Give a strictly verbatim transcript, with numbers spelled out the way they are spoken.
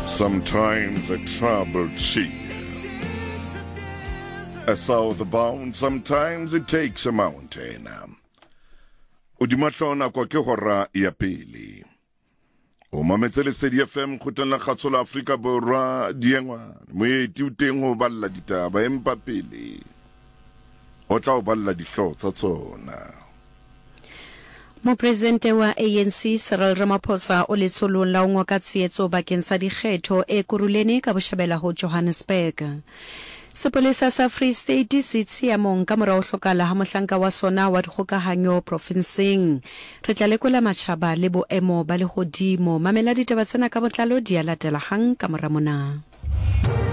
Sometimes a troubled sea, a southbound, sometimes it takes a mountain. Udimatlona kwa ke hora ya pele. O mametse Lesedi F M khutana khatsola Afrika Borwa diengwa. Moeti o teng ho balla ditaba empa pele. O tla o balla dihlo tsa tsona. Mopresidente wa A N C Cyril Ramaphosa o letsolong la ngwa ka tsietso bakeng sa dikgetho e kurulene ka boshabela ho Johannesburg. Sepolesa sa Free State se tsiamong ka morao hlokala ha mohlanka wa sona wa dikgokahanyo provinceng. Re tla lekola matjhaba le boemo ba lehodimo. Mamela ditaba tsena ka botlalo di a latela hang ka mora mona.